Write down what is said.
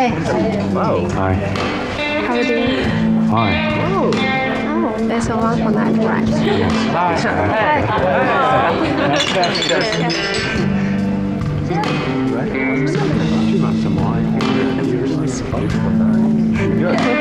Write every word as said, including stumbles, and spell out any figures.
Hey. Hello. Hi. How are you doing? Fine. Oh, there's a wonderful night, right? Yes. Right? Some wine.